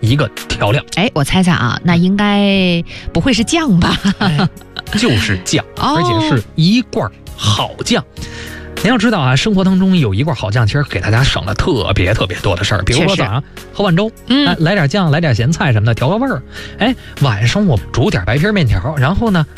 一个调料。 哎，我猜猜啊，那应该不会是酱吧？ 就是酱，而且是一罐好酱。您要知道啊，生活当中有一罐好酱，其实给大家省了特别多的事儿。比如说早上喝碗粥，来点酱，来点咸菜什么的，调个味儿。哎，晚上我煮点白皮面条，然后呢